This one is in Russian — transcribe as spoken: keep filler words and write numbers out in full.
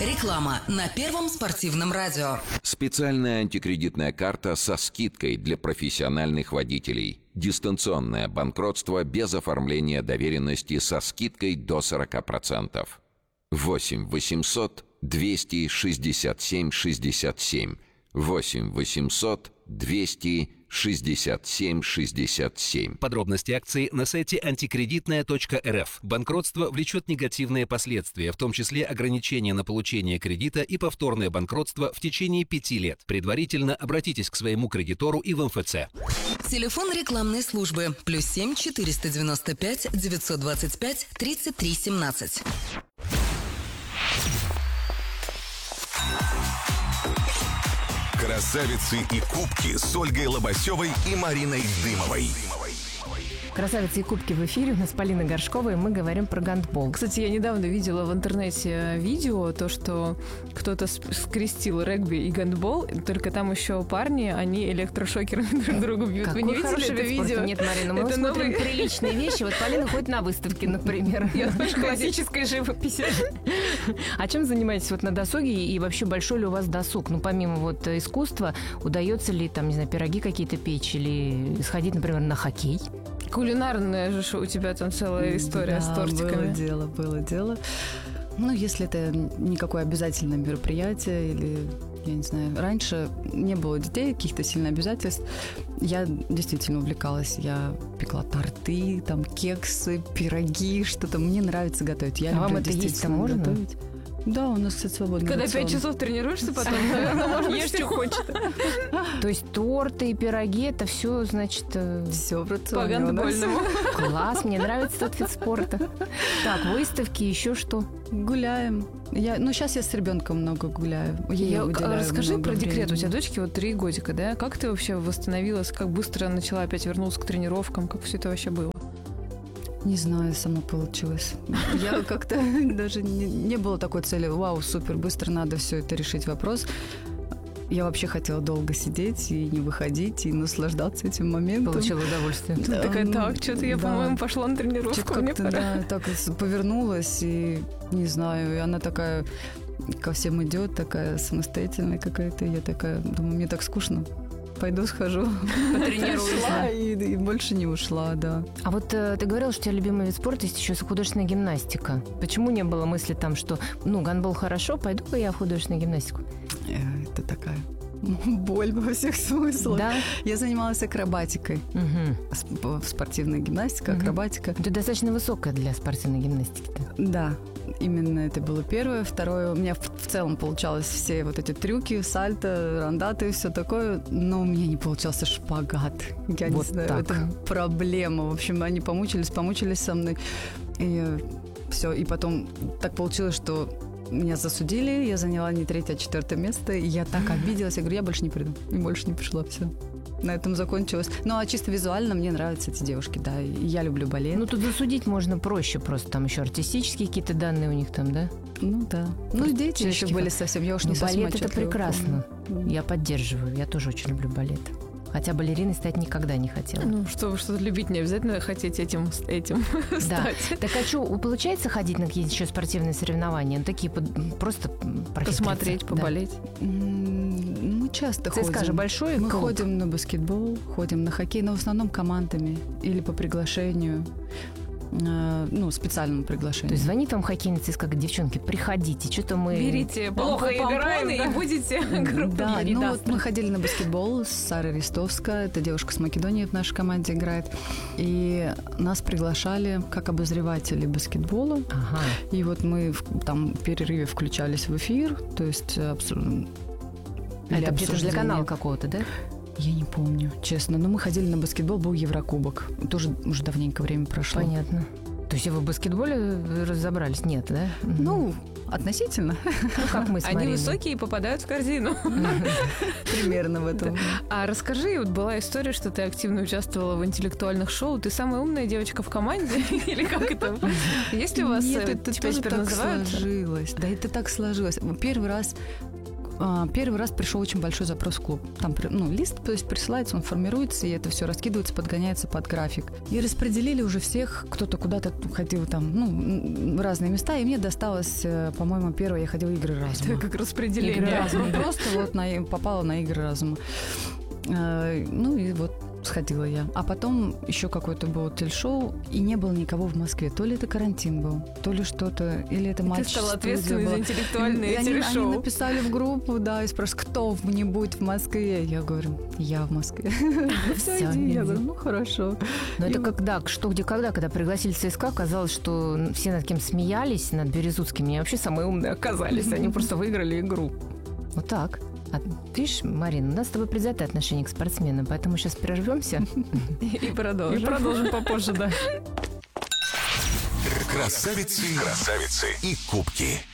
Реклама на Первом спортивном радио. Специальная антикредитная карта со скидкой для профессиональных водителей. Дистанционное банкротство без оформления доверенности со скидкой до сорок процентов. восемь восемьсот двести шестьдесят семь шестьдесят семь. восемь восемьсот двести шестьдесят семь шестьдесят семь. Подробности акции на сайте антикредитная точка эр эф. Банкротство влечет негативные последствия, в том числе ограничения на получение кредита и повторное банкротство в течение пяти лет. Предварительно обратитесь к своему кредитору и в эм эф цэ. Телефон рекламной службы плюс семь четыреста девяносто пять девятьсот двадцать пять тридцать три семнадцать. Красавицы и кубки с Ольгой Лобасевой и Мариной Дымовой. Красавицы и кубки в эфире. У нас Полина Горшкова, и мы говорим про гандбол. Кстати, я недавно видела в интернете видео, то, что кто-то скрестил регби и гандбол, только там еще парни, они электрошокерами друг друга бьют. Какой Вы не видели это видео? Спорта? Нет, Марина, мы это смотрим новый... приличные вещи. Вот Полина ходит на выставке, например. Я в классической живописи. А чем занимаетесь вот на досуге, и вообще большой ли у вас досуг? Ну, помимо вот искусства, удается ли там, не знаю, пироги какие-то печь или сходить, например, на хоккей? Кулинарная же у тебя там целая история Да, с тортиками. было дело, было дело. Ну, если это никакое обязательное мероприятие или, я не знаю, раньше не было детей, каких-то сильных обязательств, я действительно увлекалась. Я пекла торты, там, кексы, пироги, что-то. Мне нравится готовить. Я а люблю вам это есть-то можно? Готовить. Да, у нас, кстати, свободный Когда рацион. пять часов тренируешься потом, наверное, можно Ешь, что хочешь. То есть торты и пироги, это все, значит... Все в рационе. По гандбольному. Класс, мне нравится тот вид спорта. Так, выставки, еще что? Гуляем. Я, ну, сейчас я с ребенком много гуляю. Я Я, уделяю расскажи много про декрет. времени. У тебя дочке вот три годика, да? Как ты вообще восстановилась? Как быстро начала опять вернуться к тренировкам? Как все это вообще было? Не знаю, само получилось. Я как-то даже не, не было такой цели. Вау, супер, быстро надо все это решить вопрос. Я вообще хотела долго сидеть и не выходить, и наслаждаться этим моментом. Получила удовольствие. Ты такая, так, что-то я, да. по-моему, пошла на тренировку. Что-то Мне как-то, пора. да, так повернулась, и не знаю, и она такая ко всем идет, такая самостоятельная какая-то. Я такая, думаю, мне так скучно. Пойду схожу, Потренируюсь. и, и больше не ушла, да. А вот э, ты говорила, что у тебя любимый вид спорта есть еще художественная гимнастика. Почему не было мысли там, что, ну, гандбол хорошо, пойду-ка я в художественную гимнастику? Э, Это такая боль во всех смыслах. Да? Я занималась акробатикой. Угу. Сп- Спортивная гимнастика, Мгм. акробатика. Ты достаточно высокая для спортивной гимнастики-то. Да, именно это было первое. Второе, у меня в, в целом получалось все вот эти трюки, сальто, рандаты, все такое, но у меня не получался шпагат. Я Вот не знаю, так. это проблема. В общем, они помучились, помучились со мной. И все, и потом так получилось, что меня засудили, я заняла не третье, а четвертое место, и я так обиделась, я говорю, я больше не приду, и больше не пришла, все. На этом закончилось. Ну, а чисто визуально мне нравятся эти девушки, да, и я люблю балет. Ну, тут засудить можно проще просто. Там еще артистические какие-то данные у них там, да? Ну да. Ну, дети еще чуть-чуть были как- совсем. Я уж Ну, не совсем балет это отчетливо прекрасно. помню. Я поддерживаю. Я тоже очень люблю балет. Хотя балериной стать никогда не хотела. Ну, что, что-то любить не обязательно хотеть этим, этим Да. стать. Так а что, получается ходить на какие-то еще спортивные соревнования? Ну, такие под- просто профессионалы. Посмотреть, поболеть. М, Мы часто ЦСКА ходим. же большой Мы клуб. ходим на баскетбол, ходим на хоккей, но в основном командами или по приглашению, э, ну, специальному приглашению. То есть звонит вам хоккейница и скажет, девчонки, приходите, что-то мы Берите плохо помпоны играем, и да?» будете группу Да, ну редакторов. вот мы ходили на баскетбол с Сарой Рестовской, это девушка с Македонии в нашей команде играет, и нас приглашали как обозреватели баскетбола, Ага. и вот мы в, там в перерыве включались в эфир, то есть абсолютно... А это где-то для канала какого-то, да? Я не помню, честно, но мы ходили на баскетбол, был Еврокубок, тоже уже давненько время прошло. Понятно. То есть вы в баскетболе разобрались? Нет, да? Ну, относительно, Ну, как мы с Они Мариной. высокие и попадают в корзину. примерно в этом. А расскажи, вот была история, что ты активно участвовала в интеллектуальных шоу. Ты самая умная девочка в команде? Или как это? Есть ли у вас Нет, э, это тебя тоже теперь так называют? сложилось. Да, это так сложилось. Первый раз а, первый раз пришел очень большой запрос в клуб. Там, ну, лист, то есть присылается, он формируется, и это все раскидывается, подгоняется под график. И распределили уже всех, кто-то куда-то ходил там, ну, в разные места, и мне досталось, по-моему, первое, я ходила в игры разума. Это как распределение. Игры разума. Просто вот на, попала на игры разума. А, ну и вот сходила я. А потом еще какое-то было телешоу, и не было никого в Москве. То ли это карантин был, то ли что-то, или это матч. Ты стала ответственной за интеллектуальные они, телешоу. Они написали в группу, да, и спрашивают, кто не будет в Москве. Я говорю, я в Москве. Все, иди. Я говорю, ну хорошо. Но это когда, что, где, когда, когда пригласили ЦСКА, казалось, что все над кем смеялись, над Березутским, они вообще самые умные оказались. Они просто выиграли игру. Вот так. А, видишь, Марина, у нас с тобой предвзятое отношение к спортсменам, поэтому сейчас прервемся и продолжим. И продолжим попозже, да. Красавицы, красавицы и кубки.